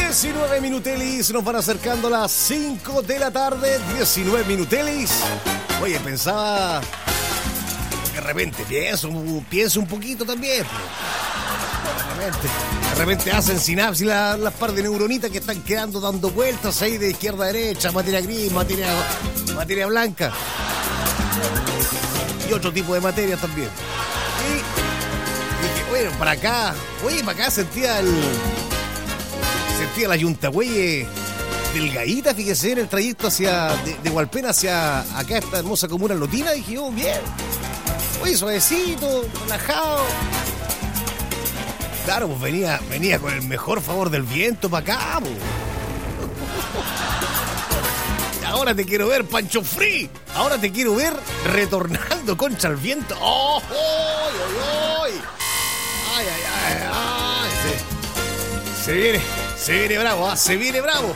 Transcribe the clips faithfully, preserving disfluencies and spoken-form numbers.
diecinueve minutelis, nos van acercando a las cinco de la tarde, diecinueve minutelis. Oye, pensaba, de repente pienso, pienso un poquito también. De repente, de repente hacen sinapsis las, las par de neuronitas que están quedando dando vueltas ahí de izquierda a derecha, materia gris, materia, materia blanca. Y otro tipo de materia también. Y dije, bueno, para acá, oye, para acá sentía el... Sentía la Yuntagüeye delgadita, fíjese, en el trayecto hacia de, de Hualpén hacia acá, esta hermosa comuna lotina. Dije, oh, bien. Oye, suavecito, relajado. Claro, pues venía, venía con el mejor favor del viento para acá, pues. Ahora te quiero ver, Pancho Free. Ahora te quiero ver retornando contra el viento. ¡Oh, oh, oh, oh! ¡Ay, ay, ay! ay. Se, se viene, se viene bravo, ¿eh? Se viene bravo.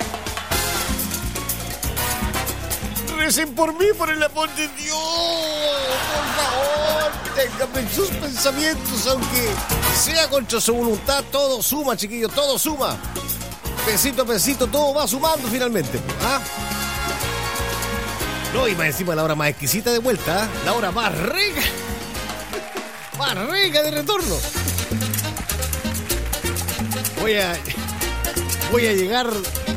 Recen por mí, por el amor de Dios. Por favor, ténganme sus pensamientos, aunque sea contra su voluntad. Todo suma, chiquillos, todo suma. Pesito a pesito, todo va sumando finalmente. ¿Ah? No, y más encima la hora más exquisita de vuelta, ¿eh? La hora más rica, más rica de retorno. Voy a, voy a llegar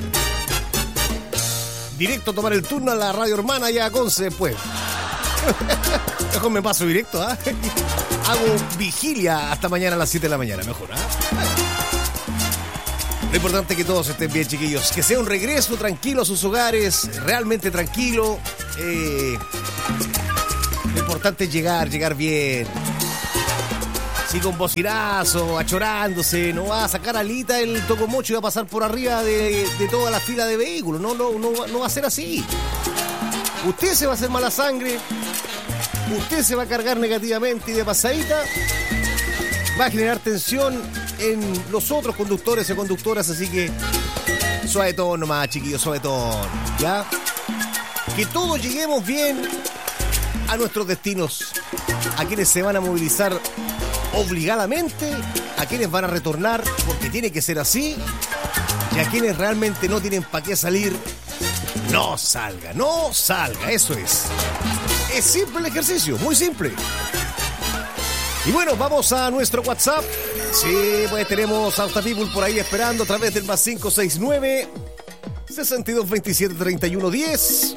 directo a tomar el turno a la radio hermana ya a Conce después. Mejor me paso directo, ¿ah? ¿eh? Hago vigilia hasta mañana a las siete de la mañana, mejor, ¿ah? ¿eh? Lo importante es que todos estén bien, chiquillos. Que sea un regreso tranquilo a sus hogares, realmente tranquilo. Eh, lo importante es llegar, llegar bien. Sí, con bocinazo, achorándose. No va a sacar alita el tocomocho y va a pasar por arriba de, de toda la fila de vehículos. No, no, no, no va a ser así. Usted se va a hacer mala sangre. Usted se va a cargar negativamente y de pasadita va a generar tensión en los otros conductores y conductoras, así que suavetón nomás, chiquillos, suavetón, ¿ya? Que todos lleguemos bien a nuestros destinos, a quienes se van a movilizar obligadamente, a quienes van a retornar porque tiene que ser así, y a quienes realmente no tienen para qué salir, no salga, no salga, eso es. Es simple el ejercicio, muy simple. Y bueno, vamos a nuestro WhatsApp. Sí, pues tenemos a Auta People por ahí esperando a través del más cinco seis nueve, sesenta y dos veintisiete treinta y uno diez.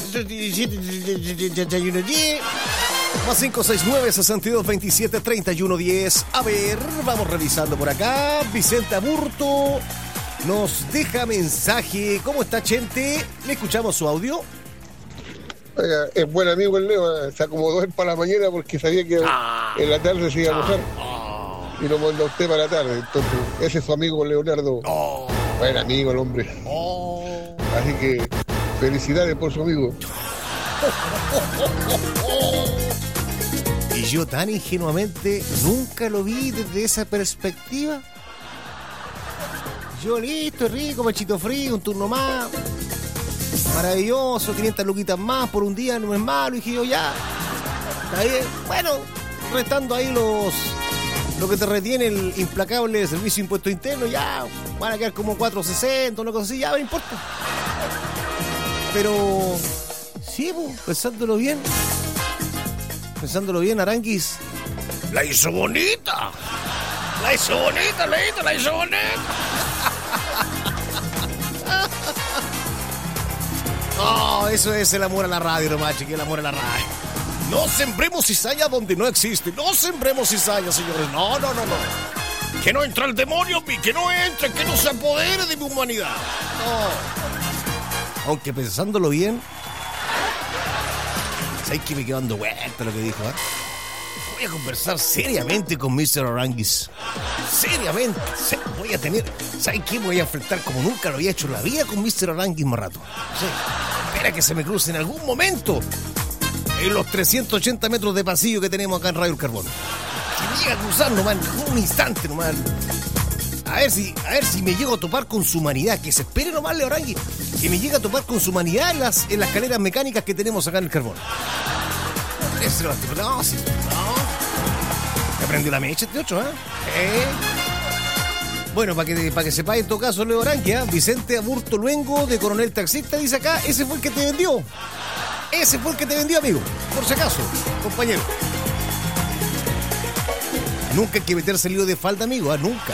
Más cinco seis nueve, sesenta y dos veintisiete treinta y uno diez. A ver, vamos revisando por acá. Vicente Aburto nos deja mensaje. ¿Cómo está, Chente? ¿Le escuchamos su audio? Oiga, es buen amigo el Leo, se acomodó él para la mañana porque sabía que ah, en la tarde se iba a mojar ah, y lo mandó a usted para la tarde. Entonces, ese es su amigo Leonardo. Oh, buen amigo el hombre. Oh, así que felicidades por su amigo. Y yo tan ingenuamente nunca lo vi desde esa perspectiva. Yo listo, rico, machito frío, un turno más. Maravilloso, quinientas luquitas más por un día, no es malo. Y dije yo, ya, está bien. Bueno, restando ahí los lo que te retiene el implacable servicio de impuesto interno, ya van a quedar como cuatrocientos sesenta, una cosa así, ya no importa. Pero sí, pues, pensándolo bien, pensándolo bien, Aranguis la hizo bonita, la hizo bonita, la hizo, la hizo bonita. Oh, eso es el amor a la radio nomás, chiquillos, el amor a la radio. No sembremos cizaña donde no existe. No sembremos cizaña, señores. No, no, no, no. Que no entre el demonio, que no entre, que no se apodere de mi humanidad. No. Aunque pensándolo bien, ¿sabes que me quedo dando vuelta lo que dijo? ¿eh? Voy a conversar seriamente con mister Aranguis. Seriamente. Voy a tener... ¿Sabes qué? Voy a enfrentar como nunca lo había hecho en la vida con mister Aranguis más rato. Sí. Espera que se me cruce en algún momento en los trescientos ochenta metros de pasillo que tenemos acá en Radio El Carbón. Que me llega a cruzar nomás, un instante nomás. A ver si, a ver si me llego a topar con su humanidad. Que se espere nomás, Leo Aranguis. Que me llegue a topar con su humanidad en las, en las escaleras mecánicas que tenemos acá en El Carbón. Eso no, sí, no. Me prendió la mecha este ocho, ¿eh? ¿eh? Bueno, para que, para que sepáis en todo caso, Leo Aranquia, Vicente Aburto Luengo de Coronel Taxista dice acá, ese fue el que te vendió. Ese fue el que te vendió, amigo. Por si acaso, compañero. Nunca hay que meterse el lío de falda, amigo, ¿eh? Nunca.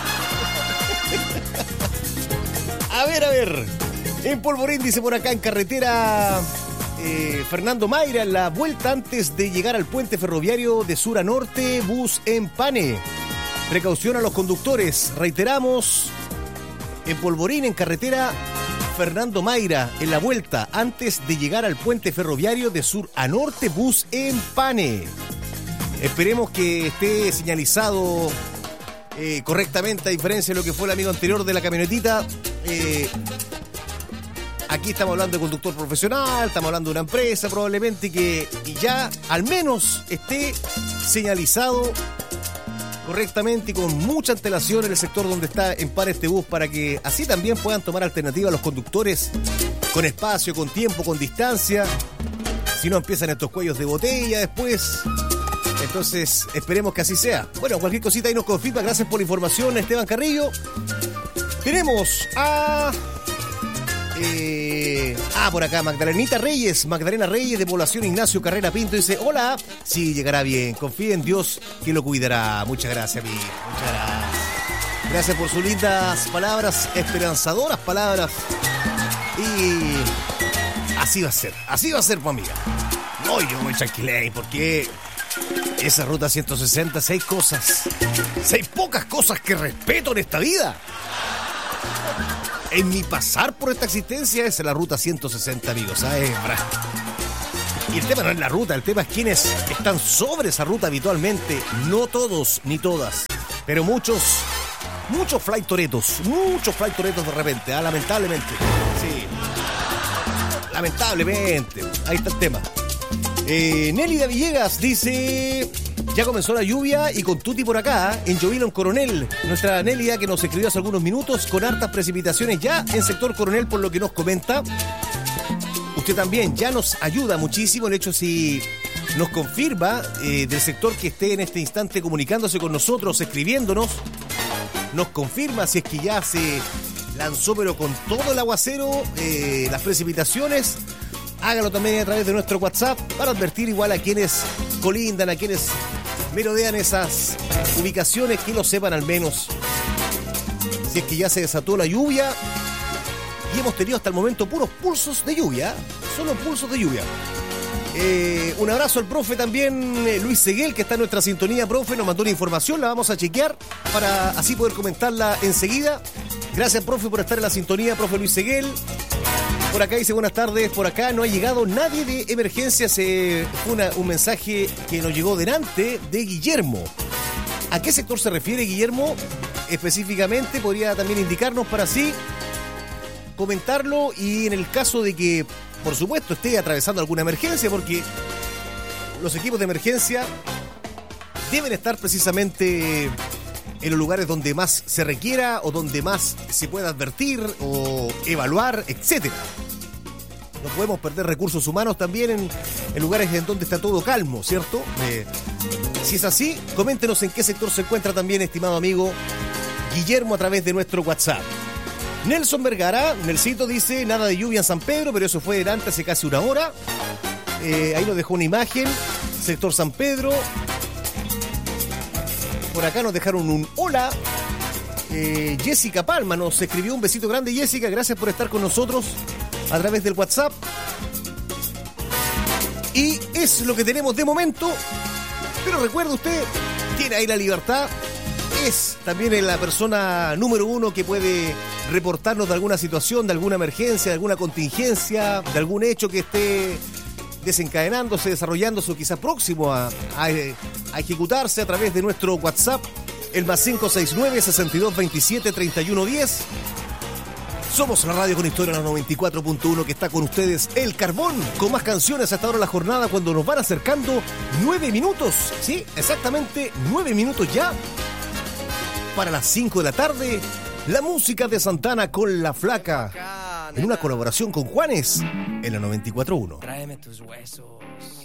A ver, a ver. En Polvorín dice por acá en carretera eh, Fernando Mayra, en la vuelta antes de llegar al puente ferroviario de sur a norte, bus empane. Precaución a los conductores. Reiteramos, en Polvorín, en carretera Fernando Mayra, en la vuelta antes de llegar al puente ferroviario de sur a norte, bus empane. Esperemos que esté señalizado eh, correctamente, a diferencia de lo que fue el amigo anterior de la camionetita. Eh, aquí estamos hablando de conductor profesional, estamos hablando de una empresa probablemente que y ya al menos esté señalizado correctamente y con mucha antelación en el sector donde está en par este bus, para que así también puedan tomar alternativa a los conductores con espacio, con tiempo, con distancia. Si no empiezan estos cuellos de botella después. Entonces esperemos que así sea. Bueno, cualquier cosita ahí nos confirma. Gracias por la información, Esteban Carrillo. Tenemos a... Eh, ah, por acá, Magdalenita Reyes, Magdalena Reyes de Población Ignacio Carrera Pinto, dice, hola, sí, llegará bien, confía en Dios que lo cuidará. Muchas gracias, amigo, muchas gracias. Gracias por sus lindas palabras, esperanzadoras palabras. Y así va a ser, así va a ser, pues, amiga. No, yo me tranquilé, porque esa ruta ciento sesenta, seis cosas, seis pocas cosas que respeto en esta vida. En mi pasar por esta existencia es la ruta ciento sesenta, amigos, ¿sabes? Y el tema no es la ruta, el tema es quienes están sobre esa ruta habitualmente. No todos ni todas, pero muchos, muchos flight toretos, muchos flight toretos de repente, ¿ah? Lamentablemente. Sí. Lamentablemente. Ahí está el tema. Eh, Nélida Villegas dice... Ya comenzó la lluvia y con tuti por acá, en Llovilo, en Coronel. Nuestra Nélida, que nos escribió hace algunos minutos, con hartas precipitaciones ya en sector Coronel, por lo que nos comenta. Usted también ya nos ayuda muchísimo. De hecho, si nos confirma eh, del sector que esté en este instante comunicándose con nosotros, escribiéndonos, nos confirma si es que ya se lanzó, pero con todo el aguacero, eh, las precipitaciones. Hágalo también a través de nuestro WhatsApp para advertir igual a quienes colindan, a quienes merodean esas ubicaciones, que lo sepan al menos. Si es que ya se desató la lluvia y hemos tenido hasta el momento puros pulsos de lluvia, solo pulsos de lluvia. Eh, un abrazo al profe también, eh, Luis Seguel, que está en nuestra sintonía, profe, nos mandó una información, la vamos a chequear para así poder comentarla enseguida. Gracias, profe, por estar en la sintonía, profe Luis Seguel. Por acá dice, buenas tardes, por acá no ha llegado nadie de emergencias. Eh, fue una, un mensaje que nos llegó delante de Guillermo. ¿A qué sector se refiere Guillermo? Específicamente podría también indicarnos para así comentarlo, y en el caso de que, por supuesto, esté atravesando alguna emergencia, porque los equipos de emergencia deben estar precisamente en los lugares donde más se requiera o donde más se pueda advertir o evaluar, etcétera. No podemos perder recursos humanos también en, en lugares en donde está todo calmo, ¿cierto? Eh, si es así, coméntenos en qué sector se encuentra también, estimado amigo Guillermo, a través de nuestro WhatsApp. Nelson Vergara, Nelsito, dice, nada de lluvia en San Pedro, pero eso fue delante hace casi una hora. Eh, ahí nos dejó una imagen, sector San Pedro. Por acá nos dejaron un hola. Eh, Jessica Palma nos escribió, un besito grande, Jessica, gracias por estar con nosotros a través del WhatsApp. Y es lo que tenemos de momento, pero recuerde usted, tiene ahí la libertad, es también la persona número uno que puede reportarnos de alguna situación, de alguna emergencia, de alguna contingencia, de algún hecho que esté desencadenándose, desarrollándose o quizás próximo a, a, a ejecutarse, a través de nuestro WhatsApp, el más cinco seis nueve, sesenta y dos veintisiete, treinta y uno diez. Somos la radio con historia, la noventa y cuatro punto uno, que está con ustedes, El Carbón, con más canciones hasta ahora en la jornada, cuando nos van acercando nueve minutos, sí, exactamente nueve minutos ya, para las cinco de la tarde, la música de Santana con La Flaca, en una colaboración con Juanes, en la noventa y cuatro punto uno. Tráeme tus huesos.